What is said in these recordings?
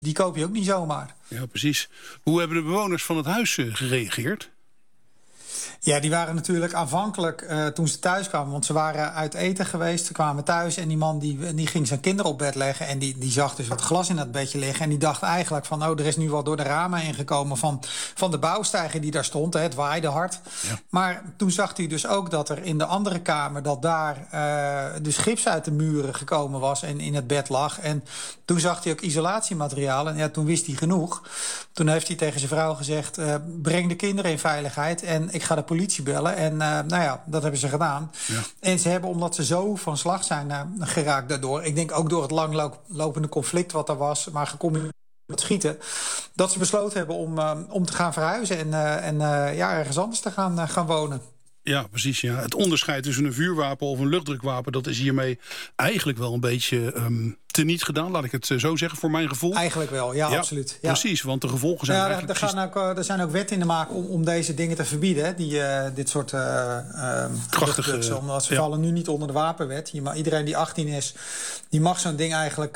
die koop je ook niet zomaar. Ja, precies. Hoe hebben de bewoners van het huis gereageerd? Ja, die waren natuurlijk aanvankelijk toen ze thuis kwamen. Want ze waren uit eten geweest, ze kwamen thuis. En die man die ging zijn kinderen op bed leggen. En die zag dus wat glas in dat bedje liggen. En die dacht eigenlijk van, er is nu wat door de ramen ingekomen van de bouwsteiger die daar stond. Het waaide hard. Ja. Maar toen zag hij dus ook dat er in de andere kamer, dat daar dus gips uit de muren gekomen was en in het bed lag. En toen zag hij ook isolatiemateriaal. En ja, toen wist hij genoeg. Toen heeft hij tegen zijn vrouw gezegd, breng de kinderen in veiligheid. En ik ga de politie bellen. En dat hebben ze gedaan. Ja. En ze hebben, omdat ze zo van slag zijn geraakt daardoor, ik denk ook door het langlopende conflict wat er was, maar gecombineerd met schieten, dat ze besloten hebben om te gaan verhuizen en ergens anders te gaan wonen. Ja, precies. Ja. Het onderscheid tussen een vuurwapen of een luchtdrukwapen, dat is hiermee eigenlijk wel een beetje teniet gedaan, laat ik het zo zeggen, voor mijn gevoel. Eigenlijk wel, ja, absoluut. Ja. Precies, want de gevolgen zijn eigenlijk er zijn ook wetten in de maak om deze dingen te verbieden, dit soort krachtige, omdat ze vallen nu niet onder de wapenwet. Iedereen die 18 is, die mag zo'n ding eigenlijk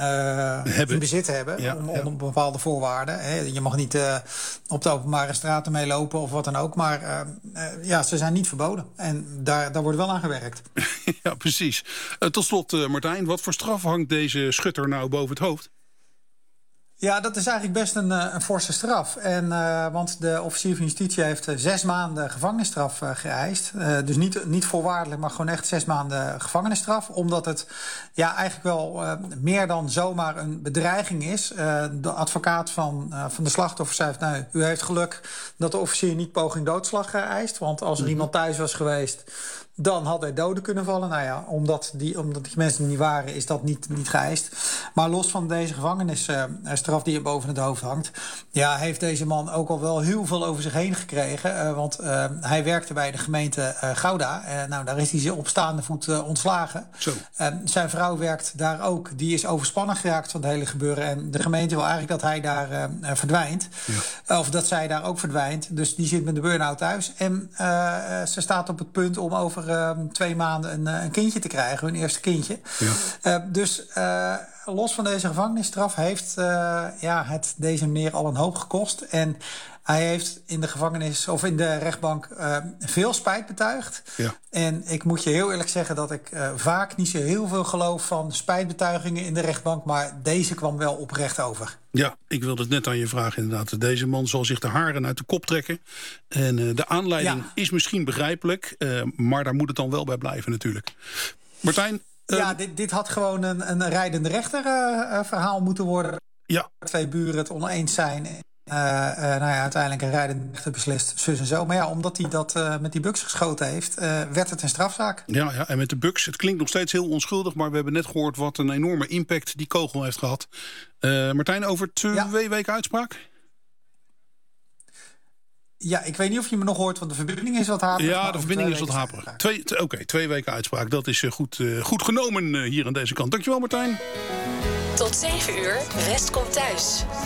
in bezit hebben, onder bepaalde voorwaarden. Hè. Je mag niet op de openbare straten mee lopen of wat dan ook, maar ze zijn niet verboden. En daar wordt wel aan gewerkt. Ja, precies. Tot slot, Martijn, wat voor straf hangt deze schutter nou boven het hoofd? Ja, dat is eigenlijk best een forse straf. Want de officier van justitie heeft 6 maanden gevangenisstraf geëist. Dus niet voorwaardelijk, maar gewoon echt 6 maanden gevangenisstraf. Omdat het eigenlijk wel meer dan zomaar een bedreiging is. De advocaat van de slachtoffer zei, u heeft geluk dat de officier niet poging doodslag eist. Want als er iemand thuis was geweest, dan had hij doden kunnen vallen. Omdat die mensen er niet waren, is dat niet geëist. Maar los van deze gevangenisstraf die er boven het hoofd hangt, heeft deze man ook al wel heel veel over zich heen gekregen. Want hij werkte bij de gemeente Gouda. Daar is hij op staande voet ontslagen. Zijn vrouw werkt daar ook. Die is overspannen geraakt van het hele gebeuren. En de gemeente wil eigenlijk dat hij daar verdwijnt. Ja. Of dat zij daar ook verdwijnt. Dus die zit met de burn-out thuis. En ze staat op het punt om over 2 maanden een kindje te krijgen. Hun eerste kindje. Ja. Los van deze gevangenisstraf heeft het deze meneer al een hoop gekost. En hij heeft in de gevangenis of in de rechtbank veel spijt betuigd. Ja. En ik moet je heel eerlijk zeggen dat ik vaak niet zo heel veel geloof van spijtbetuigingen in de rechtbank. Maar deze kwam wel oprecht over. Ja, ik wilde het net aan je vragen inderdaad. Deze man zal zich de haren uit de kop trekken. En de aanleiding is misschien begrijpelijk. Maar daar moet het dan wel bij blijven natuurlijk. Martijn? Dit had gewoon een rijdende rechter verhaal moeten worden. Ja. 2 buren het oneens zijn. Uiteindelijk een rijdende rechter beslist zus en zo. Maar omdat hij dat met die buks geschoten heeft, werd het een strafzaak. Ja, en met de buks, het klinkt nog steeds heel onschuldig, maar we hebben net gehoord wat een enorme impact die kogel heeft gehad. Martijn, over 2 weken uitspraak? Ja, ik weet niet of je me nog hoort, want de verbinding is wat haperig. Ja, de verbinding is wat haperig. 2 weken uitspraak. Dat is goed genomen hier aan deze kant. Dankjewel, Martijn. Tot 7 uur, West komt thuis.